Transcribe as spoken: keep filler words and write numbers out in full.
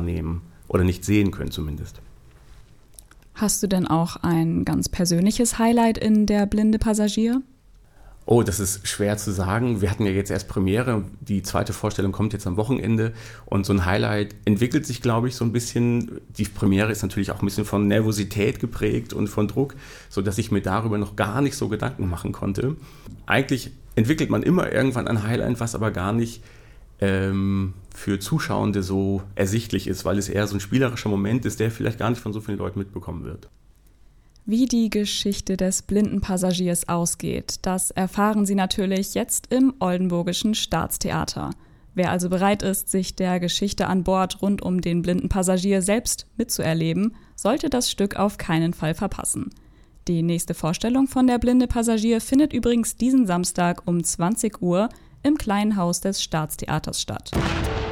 wahrnehmen oder nicht sehen können zumindest. Hast du denn auch ein ganz persönliches Highlight in Der blinde Passagier? Oh, das ist schwer zu sagen. Wir hatten ja jetzt erst Premiere. Die zweite Vorstellung kommt jetzt am Wochenende. Und so ein Highlight entwickelt sich, glaube ich, so ein bisschen. Die Premiere ist natürlich auch ein bisschen von Nervosität geprägt und von Druck, sodass ich mir darüber noch gar nicht so Gedanken machen konnte. Eigentlich entwickelt man immer irgendwann ein Highlight, was aber gar nicht ähm, für Zuschauende so ersichtlich ist, weil es eher so ein spielerischer Moment ist, der vielleicht gar nicht von so vielen Leuten mitbekommen wird. Wie die Geschichte des blinden Passagiers ausgeht, das erfahren Sie natürlich jetzt im Oldenburgischen Staatstheater. Wer also bereit ist, sich der Geschichte an Bord rund um den blinden Passagier selbst mitzuerleben, sollte das Stück auf keinen Fall verpassen. Die nächste Vorstellung von Der blinde Passagier findet übrigens diesen Samstag um zwanzig Uhr im Kleinen Haus des Staatstheaters statt.